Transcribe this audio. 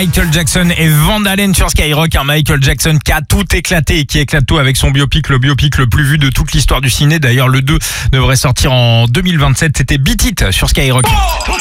Michael Jackson et Van Halen sur Skyrock. Un Michael Jackson qui a tout éclaté et qui éclate tout avec son biopic, le biopic le plus vu de toute l'histoire du ciné. D'ailleurs, le 2 devrait sortir en 2027. C'était Beat It sur Skyrock.